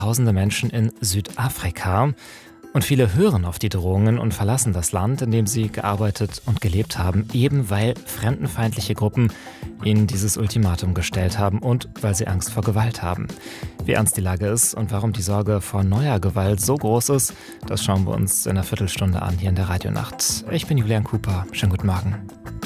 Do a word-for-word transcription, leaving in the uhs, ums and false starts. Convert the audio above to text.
Tausende Menschen in Südafrika. Und viele hören auf die Drohungen und verlassen das Land, in dem sie gearbeitet und gelebt haben, eben weil fremdenfeindliche Gruppen ihnen dieses Ultimatum gestellt haben und weil sie Angst vor Gewalt haben. Wie ernst die Lage ist und warum die Sorge vor neuer Gewalt so groß ist, das schauen wir uns in einer Viertelstunde an hier in der Radionacht. Ich bin Julian Cooper. Schönen guten Morgen.